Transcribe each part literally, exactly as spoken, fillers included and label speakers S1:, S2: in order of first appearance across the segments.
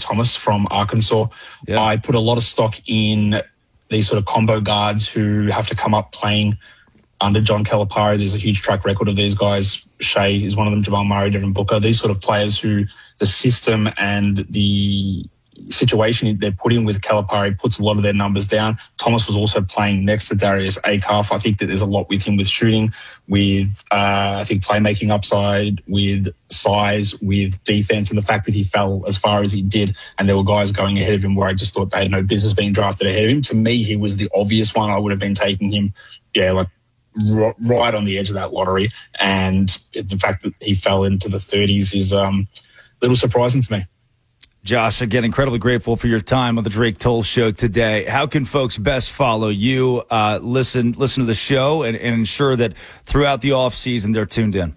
S1: Thomas from Arkansas. Yeah. I put a lot of stock in these sort of combo guards who have to come up playing under John Calipari. There's a huge track record of these guys. Shea is one of them, Jamal Murray, Devin Booker. These sort of players who the system and the situation they're put in with Calipari puts a lot of their numbers down. Thomas was also playing next to Darius Acuff. I think that there's a lot with him with shooting, with uh, I think playmaking upside, with size, with defense, and the fact that he fell as far as he did, and there were guys going ahead of him where I just thought they had no business being drafted ahead of him. To me, he was the obvious one. I would have been taking him, yeah, like right on the edge of that lottery, and the fact that he fell into the thirties is um, a little surprising to me.
S2: Josh, again, incredibly grateful for your time on the Drake Toll Show today. How can folks best follow you, uh, listen listen to the show, and, and ensure that throughout the offseason they're tuned in?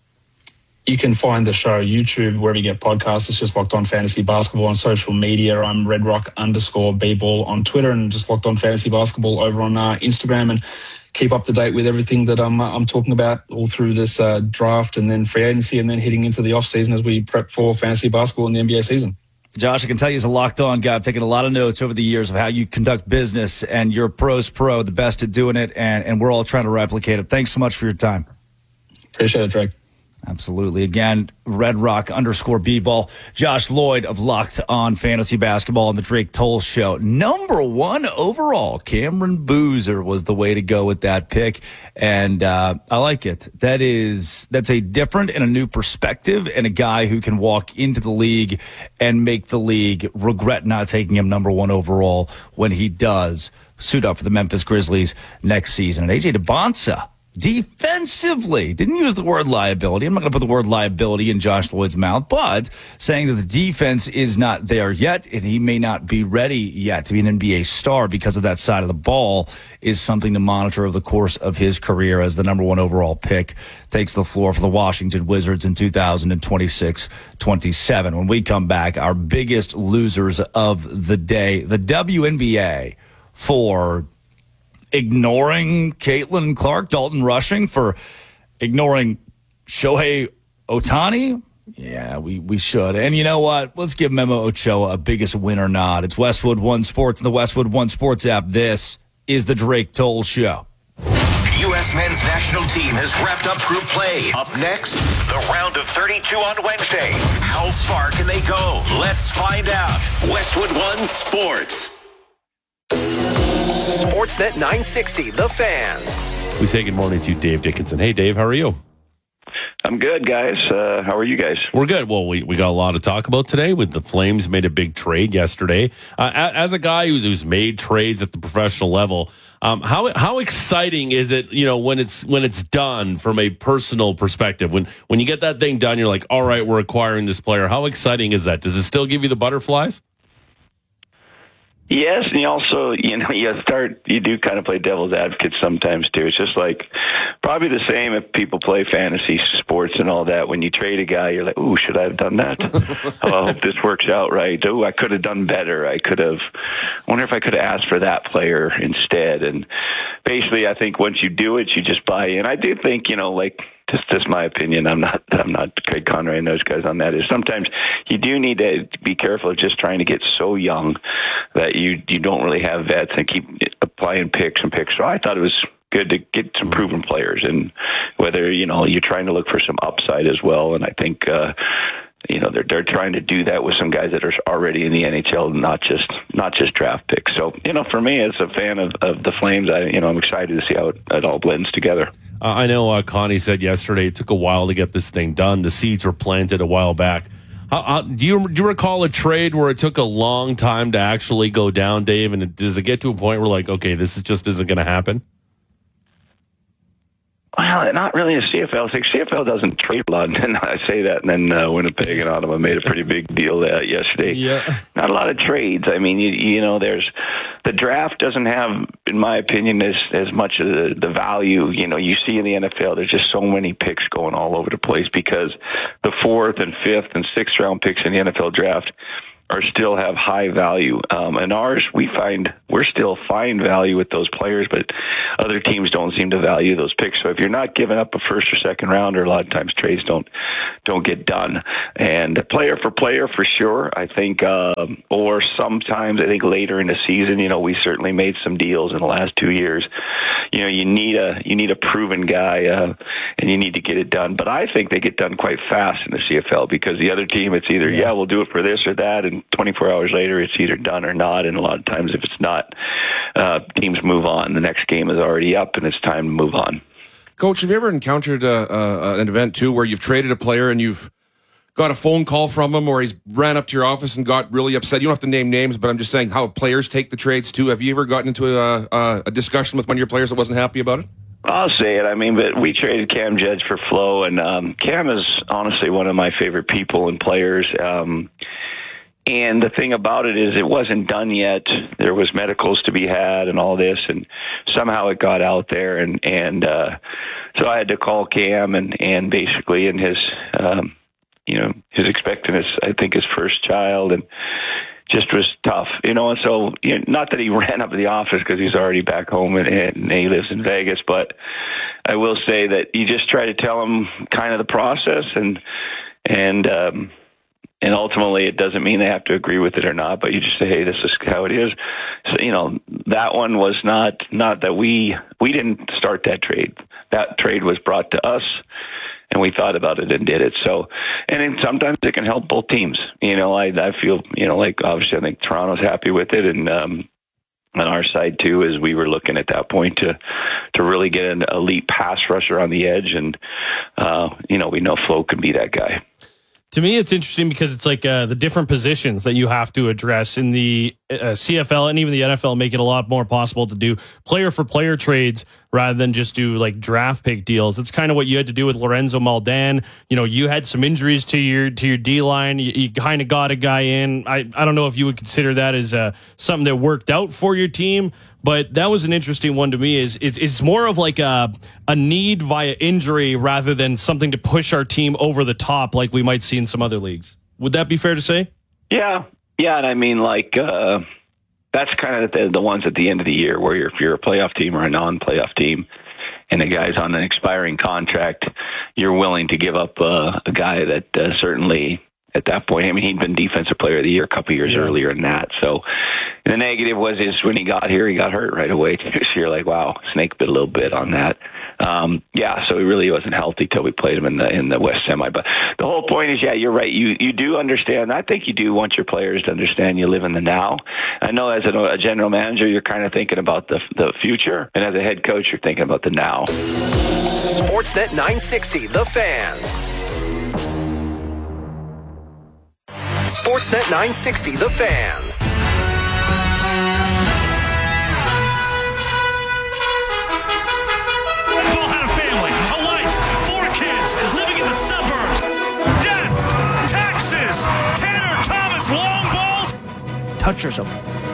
S1: You can find the show YouTube, wherever you get podcasts. It's just Locked On Fantasy Basketball. On social media, I'm redrock underscore b-ball on Twitter, and just Locked On Fantasy Basketball over on uh, Instagram, and keep up to date with everything that I'm I'm talking about all through this uh, draft and then free agency and then heading into the offseason as we prep for fantasy basketball in the N B A season.
S2: Josh, I can tell you as a Locked On guy, I've taken a lot of notes over the years of how you conduct business, and you're pros pro, the best at doing it, and, and we're all trying to replicate it. Thanks so much for your time.
S1: Appreciate it, Drake.
S2: Absolutely. Again, redrock underscore b-ball. Josh Lloyd of Locked On Fantasy Basketball on the Drake Toll Show. Number one overall, Cameron Boozer was the way to go with that pick, and uh, I like it. That is, that's a different and a new perspective, and a guy who can walk into the league and make the league regret not taking him number one overall when he does suit up for the Memphis Grizzlies next season. And A J Debonsa, defensively, didn't use the word liability. I'm not going to put the word liability in Josh Lloyd's mouth, but saying that the defense is not there yet, and he may not be ready yet to be an N B A star because of that side of the ball, is something to monitor over the course of his career as the number one overall pick takes the floor for the Washington Wizards in two thousand twenty-six twenty-seven. When we come back, our biggest losers of the day, the W N B A for ignoring Caitlin Clark, Dalton Rushing, for ignoring Shohei Ohtani. Yeah, we, we should. And you know what? Let's give Memo Ochoa a biggest winner nod. It's Westwood One Sports and the Westwood One Sports app. This is the Drake Toll Show.
S3: U S men's national team has wrapped up group play. Up next, the round of thirty-two on Wednesday. How far can they go? Let's find out. Westwood One Sports.
S4: Sportsnet nine sixty, The Fan.
S5: We say good morning to Dave Dickinson. Hey, Dave, how are you?
S6: I'm good, guys. Uh, how are you guys?
S5: We're good. Well, we, we got a lot to talk about today. With the Flames made a big trade yesterday. Uh, as a guy who's, who's made trades at the professional level, um, how how exciting is it? You know, when it's when it's done from a personal perspective. When when you get that thing done, you're like, all right, we're acquiring this player. How exciting is that? Does it still give you the butterflies?
S6: Yes, and you also, you know, you start, you do kind of play devil's advocate sometimes too. It's just like probably the same if people play fantasy sports and all that. When you trade a guy, you're like, ooh, should I have done that? Oh, I hope this works out right. Oh, I could have done better. I could have, I wonder if I could have asked for that player instead. And basically, I think once you do it, you just buy in. I do think, you know, like, Just, just my opinion. I'm not, I'm not Craig Conroy and those guys on that. Is sometimes you do need to be careful of just trying to get so young that you, you don't really have vets and keep applying picks and picks. So I thought it was good to get some proven players, and whether, you know, you're trying to look for some upside as well. And I think, uh, you know, they're they're trying to do that with some guys that are already in the N H L, not just not just draft picks. So, you know, for me as a fan of, of the Flames, I you know I'm excited to see how it, it all blends together.
S5: Uh, I know uh, Connie said yesterday it took a while to get this thing done. The seeds were planted a while back. How, how, do you do you recall a trade where it took a long time to actually go down, Dave? And it, does it get to a point where like, okay, this is just isn't going to happen?
S6: Well, not really in C F L. Like C F L doesn't trade a lot, and I say that, and then uh, Winnipeg and Ottawa made a pretty big deal of that yesterday.
S5: Yeah,
S6: not a lot of trades. I mean, you, you know, there's the draft doesn't have, in my opinion, as as much of the, the value. You know, you see in the N F L, there's just so many picks going all over the place because the fourth and fifth and sixth round picks in the N F L draft are still have high value. Um, and ours, we find we're still finding value with those players, but other teams don't seem to value those picks. So if you're not giving up a first or second rounder, a lot of times trades don't don't get done. And player for player, for sure, I think, um, or sometimes I think later in the season, you know, we certainly made some deals in the last two years. You know, you need a you need a proven guy, uh, and you need to get it done. But I think they get done quite fast in the C F L because the other team, it's either, yeah, we'll do it for this or that, and twenty-four hours later, it's either done or not. And a lot of times, if it's not, uh, teams move on. The next game is already up, and it's time to move on.
S7: Coach, have you ever encountered uh, uh, an event, too, where you've traded a player and you've got a phone call from him, or he's ran up to your office and got really upset? You don't have to name names, but I'm just saying how players take the trades, too. Have you ever gotten into a, a, a discussion with one of your players that wasn't happy about it?
S6: I'll say it. I mean, but we traded Cam Judge for Flo, and um, Cam is honestly one of my favorite people and players. Um, and the thing about it is it wasn't done yet. There was medicals to be had and all this, and somehow it got out there. And, and uh, so I had to call Cam and, and basically in his, um, you know, his expecting his, I think, his first child, and just was tough, you know. And so, you know, not that he ran up to the office because he's already back home and, and he lives in Vegas, but I will say that you just try to tell him kind of the process, and and um, and ultimately it doesn't mean they have to agree with it or not, but you just say, hey, this is how it is. So, you know, that one was not not that we we didn't start that trade. That trade was brought to us, and we thought about it and did it. So, and then sometimes it can help both teams. You know, I I feel, you know, like obviously I think Toronto's happy with it, and um, on our side too, as we were looking at that point to to really get an elite pass rusher on the edge, and uh, you know, we know Flo can be that guy.
S8: To me, it's interesting because it's like uh, the different positions that you have to address in the uh, C F L and even the N F L make it a lot more possible to do player for player trades rather than just do like draft pick deals. It's kind of what you had to do with Lorenzo Maldan. You know, you had some injuries to your to your D line. You, you kind of got a guy in. I, I don't know if you would consider that as uh, something that worked out for your team, but that was an interesting one to me. Is it's, it's more of like a a need via injury rather than something to push our team over the top like we might see in some other leagues. Would that be fair to say?
S6: Yeah, yeah, and I mean, like uh, that's kind of the, the ones at the end of the year where you're, if you're a playoff team or a non-playoff team, and the guy's on an expiring contract, you're willing to give up uh, a guy that uh, certainly. At that point, I mean, he'd been Defensive Player of the Year a couple years yeah. earlier than that. So the negative was is when he got here, he got hurt right away. So you're like, wow, snake bit a little bit on that. Um, yeah, so he really wasn't healthy till we played him in the in the West Semi. But the whole point is, yeah, you're right. You you do understand. I think you do want your players to understand you live in the now. I know as a, a general manager, you're kind of thinking about the the future, and as a head coach, you're thinking about the now.
S4: Sportsnet nine sixty, The Fan. Sportsnet nine sixty, The Fan.
S9: Paul had a family, a wife, four kids, living in the suburbs. Death, taxes, Tanner Thomas, long balls.
S2: Touch yourself.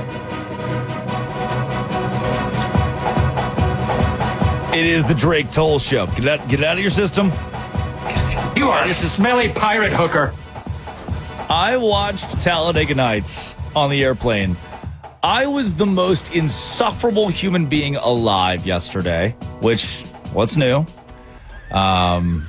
S2: It is the Drake Toll Show. Get out, get it out of your system.
S10: You are just a smelly pirate hooker.
S2: I watched Talladega Nights on the airplane. I was the most insufferable human being alive yesterday, which, what's new? Um,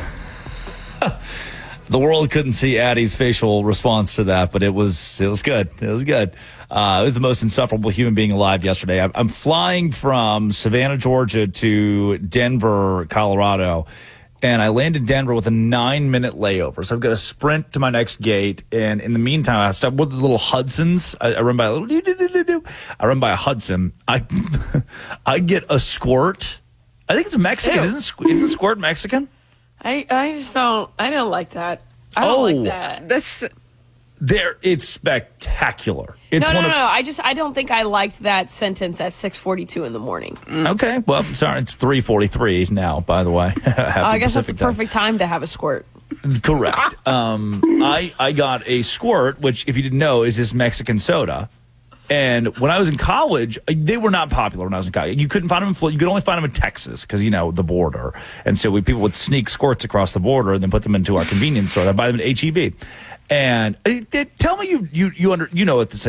S2: the world couldn't see Addie's facial response to that, but it was it was good. It was good. Uh, I was the most insufferable human being alive yesterday. I'm flying from Savannah, Georgia to Denver, Colorado. And I landed in Denver with a nine-minute layover. So I've got to sprint to my next gate. And in the meantime, I stopped with the little Hudsons. I, I run by a little doo-doo-doo-doo-doo. I run by a Hudson. I I get a Squirt. I think it's Mexican.
S11: Ew.
S2: Isn't, isn't Squirt Mexican?
S11: I, I just don't, I don't like that. I don't
S2: oh,
S11: like that.
S12: This,
S2: there, it's spectacular. It's
S11: no, no,
S2: one
S11: no,
S2: of,
S11: no. I just, I don't think I liked that sentence at six forty-two in the morning.
S2: Okay, well, sorry, it's three forty-three now, by the way.
S11: Oh, I guess that's the
S2: time.
S11: perfect time to have a squirt.
S2: Correct. um, I, I got a Squirt, which, if you didn't know, is this Mexican soda. And when I was in college, they were not popular when I was in college. You couldn't find them in Florida. You could only find them in Texas because, you know, the border. And so we, people would sneak squirts across the border and then put them into our convenience store. I'd buy them at H E B. And uh, tell me you you you under you know what this is.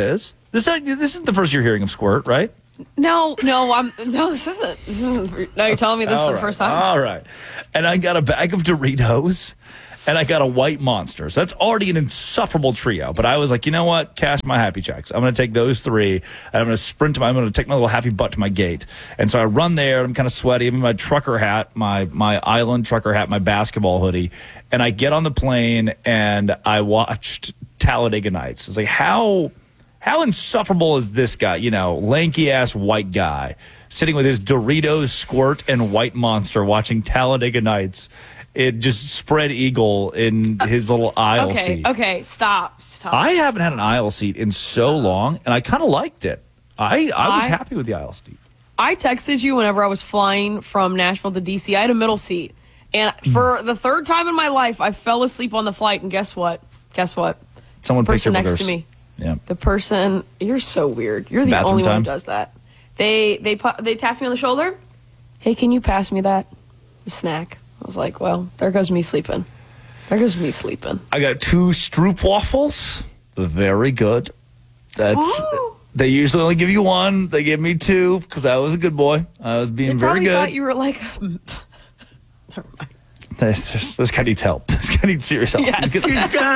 S2: This this is the first you're hearing of Squirt, right?
S11: No, no, I'm no. This isn't. This isn't now you're telling me this
S2: All
S11: for
S2: right,
S11: the first time.
S2: All right, and I got a bag of Doritos, and I got a white Monster. So that's already an insufferable trio. But I was like, you know what? Cash my happy checks. I'm going to take those three, and I'm going to sprint to my. I'm going to take my little happy butt to my gate. And so I run there. I'm kind of sweaty. I'm in my trucker hat, my my island trucker hat, my basketball hoodie, and I get on the plane and I watched Talladega Nights. It's like how. How insufferable is this guy? You know, lanky-ass white guy sitting with his Doritos, Squirt, and white Monster watching Talladega Nights. It just spread eagle in his little aisle
S11: okay,
S2: seat.
S11: Okay, stop, stop.
S2: I haven't had an aisle seat in so long, and I kind of liked it. I, I was
S11: I-
S2: happy with the aisle seat.
S11: I texted you whenever I was flying from Nashville to D C. I had a middle seat. And for the third time in my life, I fell asleep on the flight. And guess what? Guess what?
S2: Someone
S11: the
S2: picked
S11: person
S2: your
S11: next
S2: boogers.
S11: to me.
S2: Yeah.
S11: The person, you're so weird. You're the
S2: Bathroom
S11: only one
S2: time?
S11: who does that. They they pu- they tapped me on the shoulder. Hey, can you pass me that snack? I was like, well, there goes me sleeping. There goes me sleeping.
S2: I got two Stroop waffles. Very good. That's.
S11: Oh.
S2: They usually only give you one. They gave me two because I was a good boy. I was being
S11: They
S2: very
S11: probably
S2: good.
S11: thought you were like, never mind.
S2: This, this guy needs help. This guy needs serious help.
S11: Yes.
S2: He's,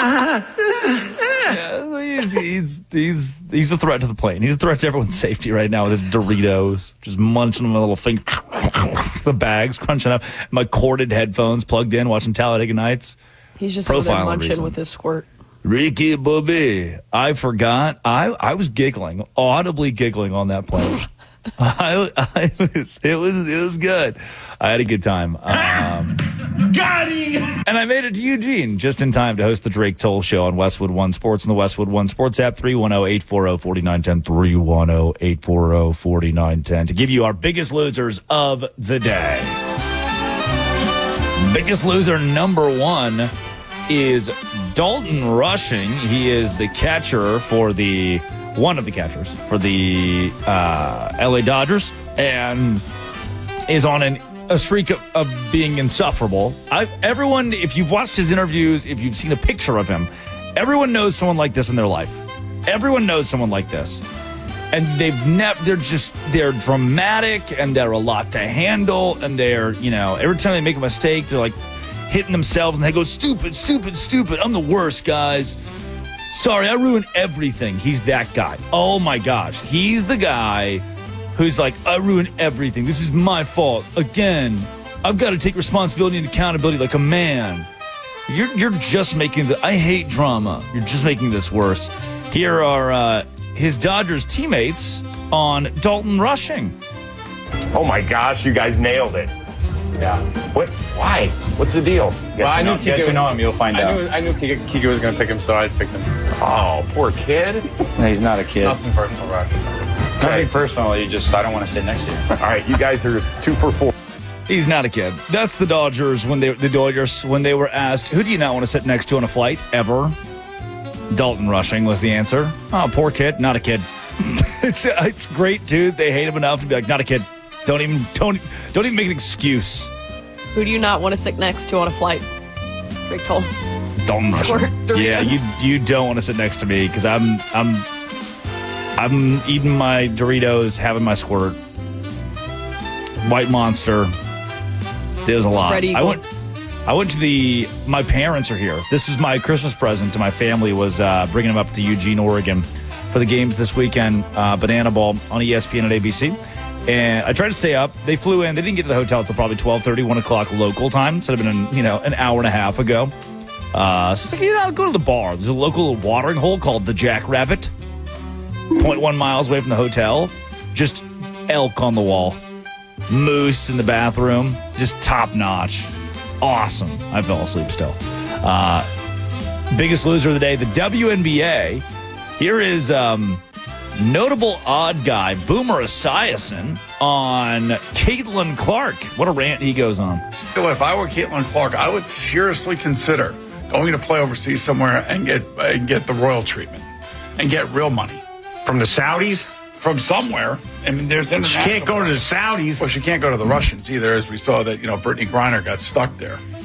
S2: yeah, he's, he's, he's, he's a threat to the plane. He's a threat to everyone's safety right now with his Doritos, just munching them with a little finger. The bags crunching up. My corded headphones plugged in, watching Talladega Nights.
S11: He's just over there
S2: Profiling
S11: munching
S2: reason.
S11: with his Squirt.
S2: Ricky Bobby. I forgot. I, I was giggling, audibly giggling on that plane. I, I was, it was, it was good. I had a good time. Um,
S9: Got him!
S2: And I made it to Eugene just in time to host the Drake Toll Show on Westwood One Sports and the Westwood One Sports app, three one zero, eight four zero, four nine one zero, three one zero, eight four zero, four nine one zero, to give you our biggest losers of the day. Biggest loser number one is Dalton Rushing. He is the catcher for the, one of the catchers for the uh, L A Dodgers, and is on an a streak of, of being insufferable. I, everyone, if you've watched his interviews, if you've seen a picture of him, everyone knows someone like this in their life. Everyone knows someone like this. And they've never, they're just, they're dramatic and they're a lot to handle. And they're, you know, every time they make a mistake, they're like hitting themselves and they go, stupid, stupid, stupid. I'm the worst, guys. Sorry, I ruined everything. He's that guy. Oh my gosh. He's the guy who's like, I ruined everything. This is my fault. Again, I've got to take responsibility and accountability like a man. You're you're just making the... I hate drama. You're just making this worse. Here are uh, his Dodgers teammates on Dalton Rushing.
S12: Oh my gosh, you guys nailed it. Yeah. What? Why? What's the deal?
S13: Well, I knew Kike would know him. You'll find
S12: I
S13: out.
S12: knew-
S13: I knew Kike, Kike was going to pick him, so I picked him.
S12: Oh, poor kid.
S13: No, he's not a kid.
S12: Nothing
S13: personal, Rock. Nothing personal. You just, I don't want to sit next to you.
S12: All right, you guys are two for four.
S2: He's not a kid. That's the Dodgers when they the Dodgers when they were asked, who do you not want to sit next to on a flight ever? Dalton Rushing was the answer. Oh, poor kid, not a kid. it's, it's great, dude. They hate him enough to be like, not a kid. Don't even don't don't even make an excuse.
S11: Who do you not want to sit next to on a flight? Drake Toll.
S2: Dalton Rushing.
S11: Squirt Doritos.
S2: Yeah, you you don't want to sit next to me because I'm I'm I'm eating my Doritos, having my Squirt, White Monster. There's a lot.
S11: Spread
S2: I
S11: Eagle.
S2: went. I went to the. My parents are here. This is my Christmas present to my family. Was uh, bringing them up to Eugene, Oregon, for the games this weekend. Uh, Banana Ball on E S P N and A B C. And I tried to stay up. They flew in. They didn't get to the hotel until probably twelve thirty, one o'clock local time. So it would have been, an, you know, an hour and a half ago. Uh, so it's like, you know, I'll go to the bar. There's a local watering hole called the Jackrabbit. zero point one miles away from the hotel. Just elk on the wall. Moose in the bathroom. Just top notch. Awesome. I fell asleep still. Uh, biggest loser of the day, the W N B A. Here is um, notable odd guy, Boomer Esiason, on Caitlin Clark. What a rant he goes on.
S14: If I were Caitlin Clark, I would seriously consider going to play overseas somewhere and get and get the royal treatment and get real money.
S12: From the Saudis?
S14: From somewhere. I mean, there's
S12: She
S14: international.
S12: can't go to the Saudis.
S14: Well, she can't go to the Russians either, as we saw that, you know, Brittany Griner got stuck there.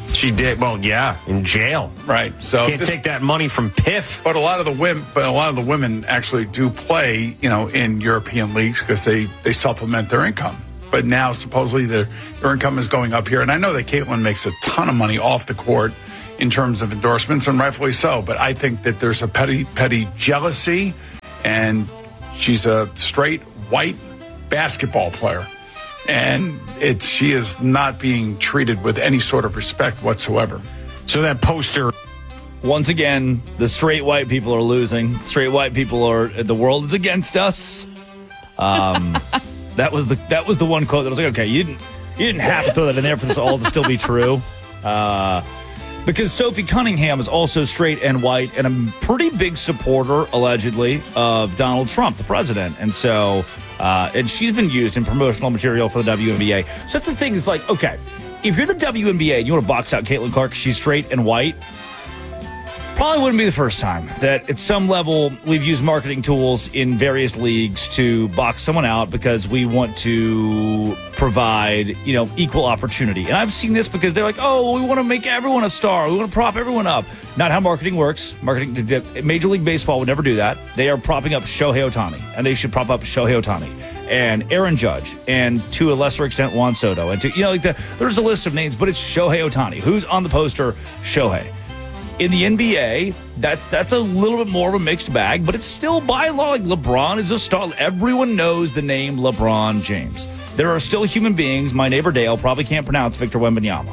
S12: She did. Well, yeah, in jail.
S14: Right. So
S12: can't
S14: this,
S12: take that money from P I F.
S14: But a lot of the women, but a lot of the women actually do play, you know, in European leagues because they they supplement their income. But now supposedly their their income is going up here, and I know that Caitlin makes a ton of money off the court in terms of endorsements, and rightfully so. But I think that there's a petty petty jealousy, and she's a straight white basketball player. And it's she is not being treated with any sort of respect whatsoever.
S12: So that poster.
S2: Once again, the straight white people are losing. Straight white people are, the world is against us. Um, that was the that was the one quote that was like, okay, you didn't you didn't have to throw that in there for this all to still be true. Uh, because Sophie Cunningham is also straight and white and a pretty big supporter, allegedly, of Donald Trump, the president. And so, uh, and she's been used in promotional material for the W N B A. So that's the thing is like, okay, if you're the W N B A and you want to box out Caitlin Clark, she's straight and white, probably wouldn't be the first time that at some level we've used marketing tools in various leagues to box someone out because we want to provide, you know, equal opportunity. And I've seen this because they're like, oh, we want to make everyone a star. We want to prop everyone up. Not how marketing works. Marketing, Major League Baseball would never do that. They are propping up Shohei Ohtani, and they should prop up Shohei Ohtani and Aaron Judge, and to a lesser extent Juan Soto, and to, you know, like the, there's a list of names, but it's Shohei Ohtani. Who's on the poster? Shohei. In the N B A, that's that's a little bit more of a mixed bag, but it's still by and large like LeBron is a star. Everyone knows the name LeBron James. There are still human beings. My neighbor Dale probably can't pronounce Victor Wembanyama.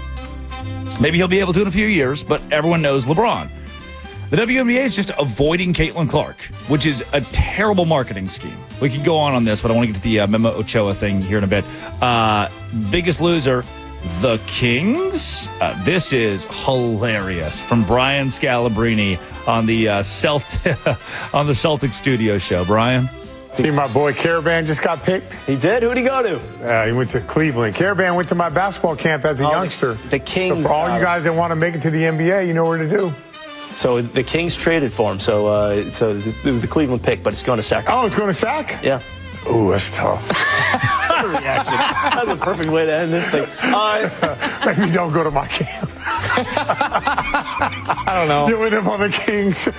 S2: Maybe he'll be able to in a few years, but everyone knows LeBron. The W N B A is just avoiding Caitlin Clark, which is a terrible marketing scheme. We could go on on this, but I want to get to the uh, Memo Ochoa thing here in a bit. Uh, biggest loser. The Kings? Uh, this is hilarious from Brian Scalabrine on the uh, Celtic on the Celtic Studio Show. Brian?
S15: See, my boy Caravan just got picked.
S16: He did? Who'd he go to?
S15: Uh, he went to Cleveland. Caravan went to my basketball camp as a
S16: oh,
S15: youngster.
S16: The Kings.
S15: So for all
S16: uh,
S15: you guys that want to make it to the N B A, you know where to do.
S16: So the Kings traded for him. So uh, so it was the Cleveland pick, but it's going to Sacramento.
S15: Oh, it's going to Sac?
S16: Yeah.
S15: Ooh, that's tough.
S16: Reaction. That's a perfect way to end this thing. Uh,
S15: Maybe don't go to my camp.
S16: I don't know.
S15: You with him on the Kings.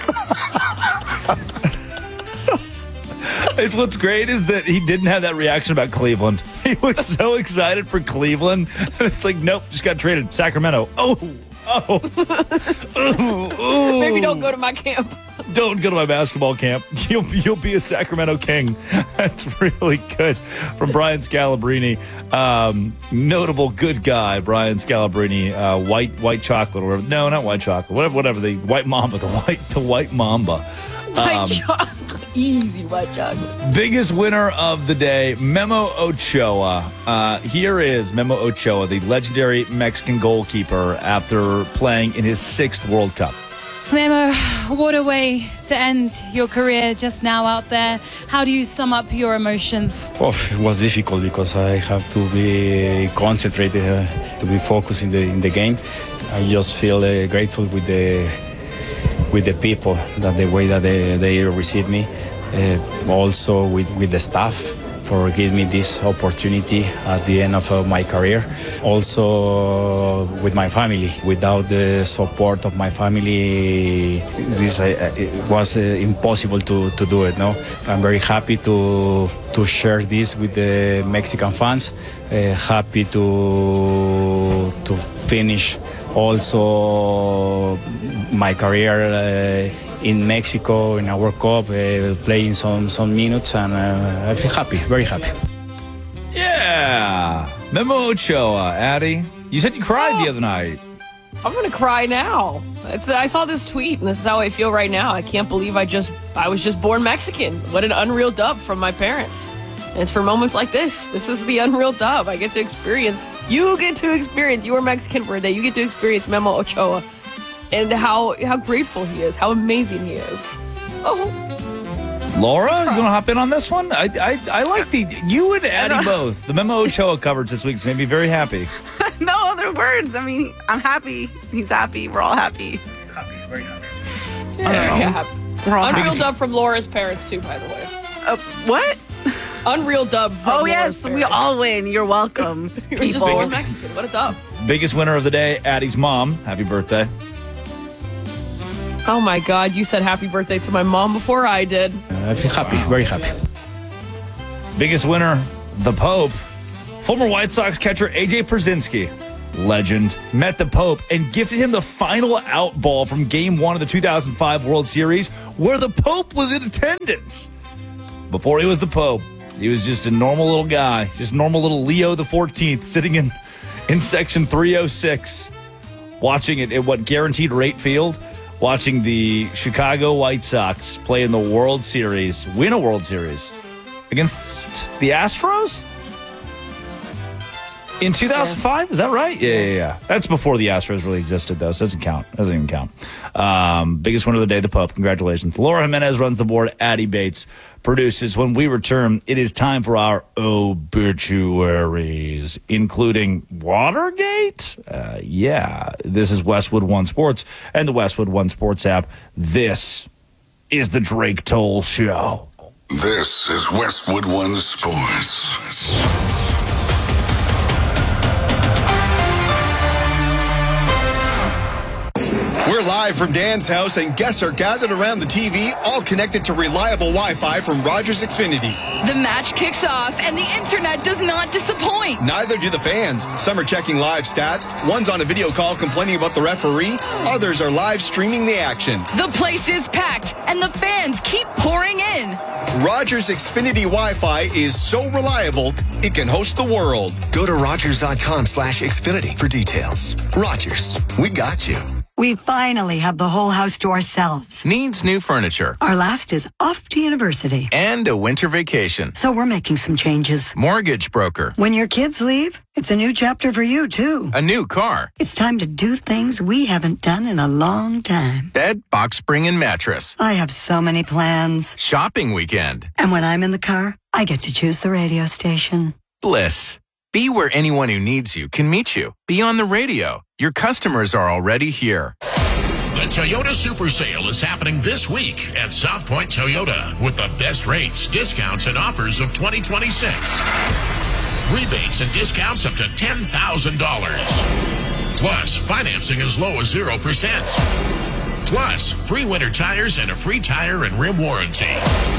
S2: It's what's great is that he didn't have that reaction about Cleveland. He was so excited for Cleveland. It's like, nope, just got traded. Sacramento. Oh, oh. ooh, ooh.
S11: Maybe don't go to my camp.
S2: Don't go to my basketball camp. You'll you'll be a Sacramento King. That's really good from Brian Scalabrine. Um, notable good guy, Brian Scalabrine. Uh, white white chocolate or whatever. No, not white chocolate. Whatever whatever the white mamba. The white the white mamba.
S11: White
S2: Um,
S11: chocolate. Easy white chocolate.
S2: Biggest winner of the day, Memo Ochoa. Uh, here is Memo Ochoa, the legendary Mexican goalkeeper, after playing in his sixth World Cup.
S17: Memo, what a way to end your career just now out there. How do you sum up your emotions?
S18: Oh, it was difficult because I have to be concentrated, uh, to be focused in the in the game. I just feel uh, grateful with the with the people, that the way that they, they receive me. Uh, also with, with the staff for giving me this opportunity at the end of uh, my career. Also with my family. Without the support of my family, this uh, it was uh, impossible to, to do it. No, I'm very happy to to share this with the Mexican fans. Uh, happy to to finish also my career. Uh, in Mexico, in our World Cup, uh, playing some, some minutes, and uh, I feel happy, very happy.
S2: Yeah! Memo Ochoa, Addie. You said you cried oh. the other night.
S11: I'm going to cry now. It's, I saw this tweet, and this is how I feel right now. I can't believe I just I was just born Mexican. What an unreal dub from my parents. And it's for moments like this. This is the unreal dub. I get to experience. You get to experience. You are Mexican for a day. You get to experience Memo Ochoa. And how how grateful he is, how amazing he is. Oh,
S2: Laura, you want to hop in on this one? I I, I like the you and Addie both. The Memo Ochoa coverage this week's made me very happy.
S19: No other words. I mean, I'm happy. He's happy. We're all happy.
S15: Happy, very happy.
S11: Yeah, yeah.
S19: We're all
S11: Unreal
S19: happy.
S11: dub from Laura's parents too, by the way.
S19: Uh, what?
S11: Unreal dub. From
S19: oh
S11: Laura's
S19: yes,
S11: parents.
S19: we all win. You're welcome.
S11: You're just
S19: people.
S11: born Mexican. What a dub.
S2: Biggest winner of the day, Addie's mom. Happy birthday.
S11: Oh my God, you said happy birthday to my mom before I did.
S18: I feel happy, very happy.
S2: Biggest winner, the Pope. Former White Sox catcher A J Pierzynski, legend, met the Pope and gifted him the final out ball from Game one of the two thousand five World Series, where the Pope was in attendance. Before he was the Pope, he was just a normal little guy, just normal little Leo the fourteenth, sitting in, in section three oh six, watching it at what, Guaranteed Rate Field, watching the Chicago White Sox play in the World Series, win a World Series against the Astros? In two thousand five? Is that right? Yeah, yeah, yeah. That's before the Astros really existed, though, so it doesn't count. Doesn't even count. Um, biggest winner of the day, the Pope. Congratulations. Laura Jimenez runs the board. Addie Bates produces. When we return, it is time for our obituaries, including Watergate? Uh, yeah. This is Westwood One Sports and the Westwood One Sports app. This is the Drake Toll Show.
S20: This is Westwood One Sports.
S21: We're live from Dan's house, and guests are gathered around the T V, all connected to reliable Wi-Fi from Rogers Xfinity.
S22: The match kicks off, and the internet does not disappoint.
S21: Neither do the fans. Some are checking live stats. One's on a video call complaining about the referee. Others are live streaming the action.
S22: The place is packed, and the fans keep pouring in.
S21: Rogers Xfinity Wi-Fi is so reliable, it can host the world.
S23: Go to Rogers.com slash Xfinity for details. Rogers, we got you.
S24: We finally have the whole house to ourselves.
S25: Needs new furniture.
S24: Our last is off to university.
S25: And a winter vacation.
S24: So we're making some changes.
S25: Mortgage broker.
S24: When your kids leave, it's a new chapter for you, too.
S25: A new car.
S24: It's time to do things we haven't done in a long time.
S25: Bed, box spring, and mattress.
S24: I have so many plans.
S25: Shopping weekend.
S24: And when I'm in the car, I get to choose the radio station.
S25: Bliss. Be where anyone who needs you can meet you. Be on the radio. Your customers are already here.
S26: The Toyota Super Sale is happening this week at South Point Toyota with the best rates, discounts, and offers of twenty twenty-six. Rebates and discounts up to ten thousand dollars. Plus, financing as low as zero percent. Plus, free winter tires and a free tire and rim warranty.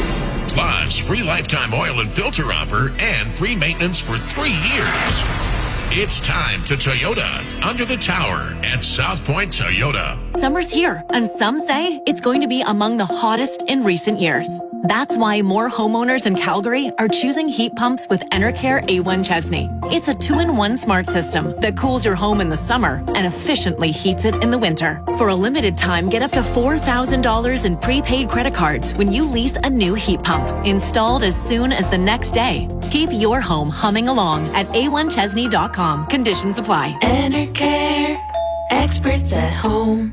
S26: Plus, free lifetime oil and filter offer and free maintenance for three years. It's time to Toyota under the tower at South Point Toyota.
S27: Summer's here, and some say it's going to be among the hottest in recent years. That's why more homeowners in Calgary are choosing heat pumps with Enercare A one Chesney. It's a two-in-one smart system that cools your home in the summer and efficiently heats it in the winter. For a limited time, get up to four thousand dollars in prepaid credit cards when you lease a new heat pump, installed as soon as the next day. Keep your home humming along at A one Chesney dot com. Conditions apply.
S28: Enercare, experts at home.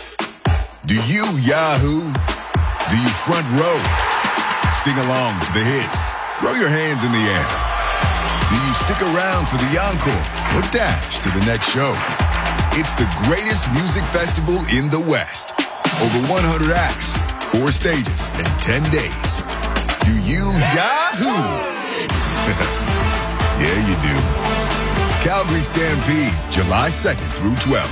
S20: Do you Yahoo? Do you front row? Sing along to the hits. Throw your hands in the air. Do you stick around for the encore or dash to the next show? It's the greatest music festival in the West. Over one hundred acts, four stages, and ten days. Do you Yahoo? Yeah, you do. Calgary Stampede, July second through twelfth.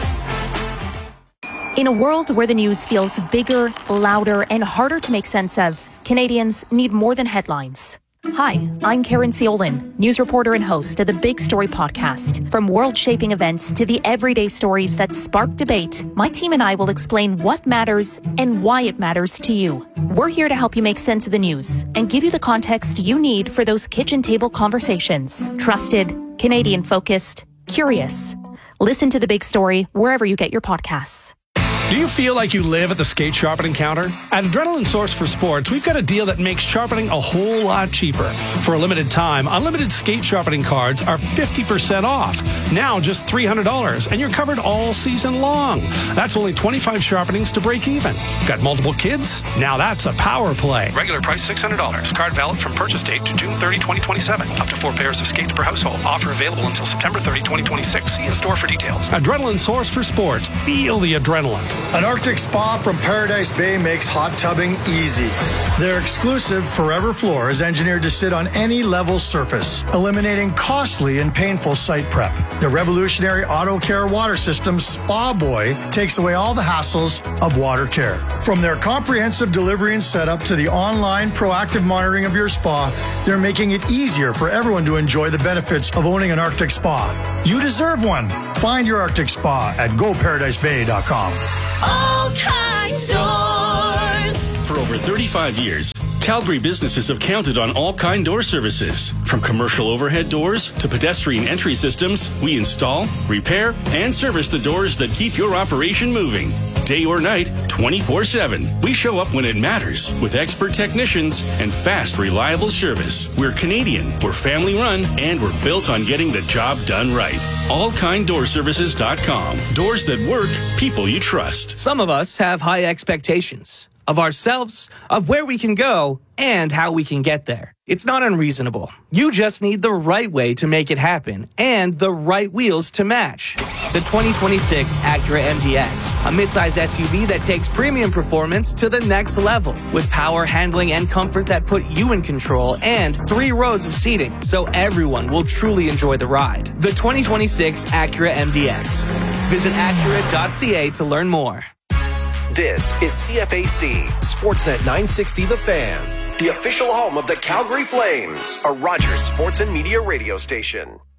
S29: In a world where the news feels bigger, louder, and harder to make sense of, Canadians need more than headlines. Hi, I'm Karen Ciolin, news reporter and host of the Big Story podcast. From world-shaping events to the everyday stories that spark debate, my team and I will explain what matters and why it matters to you. We're here to help you make sense of the news and give you the context you need for those kitchen table conversations. Trusted, Canadian-focused, curious. Listen to The Big Story wherever you get your podcasts.
S30: Do you feel like you live at the skate sharpening counter? At Adrenaline Source for Sports, we've got a deal that makes sharpening a whole lot cheaper. For a limited time, unlimited skate sharpening cards are fifty percent off. Now just three hundred dollars, and you're covered all season long. That's only twenty-five sharpenings to break even. Got multiple kids? Now that's a power play. Regular price six hundred dollars. Card valid from purchase date to June thirtieth, twenty twenty-seven. Up to four pairs of skates per household. Offer available until September thirtieth, twenty twenty-six. See in store for details. Adrenaline Source for Sports. Feel the adrenaline.
S31: An Arctic spa from Paradise Bay makes hot tubbing easy.
S1: Their exclusive Forever Floor is engineered to sit on any level surface, eliminating costly and painful site prep. The revolutionary Auto Care water system, Spa Boy, takes away all the hassles of water care. From their comprehensive delivery and setup to the online proactive monitoring of your spa, they're making it easier for everyone to enjoy the benefits of owning an Arctic spa. You deserve one. Find your Arctic spa at go paradise bay dot com.
S3: All Kinds Doors.
S4: For over thirty-five years, Calgary businesses have counted on All Kind Door services. From commercial overhead doors to pedestrian entry systems, we install, repair, and service the doors that keep your operation moving. Day or night, twenty-four seven. We show up when it matters with expert technicians and fast, reliable service. We're Canadian, we're family run, and we're built on getting the job done right. all kind door services dot com. Doors that work, people you trust.
S5: Some of us have high expectations of ourselves, of where we can go, and how we can get there. It's not unreasonable. You just need the right way to make it happen and the right wheels to match. The twenty twenty-six Acura M D X, a midsize S U V that takes premium performance to the next level with power, handling, and comfort that put you in control and three rows of seating so everyone will truly enjoy the ride. The twenty twenty-six Acura M D X. Visit Acura dot C A to learn more.
S6: This is C F A C, Sportsnet nine sixty The Fan, the official home of the Calgary Flames, a Rogers Sports and Media radio station.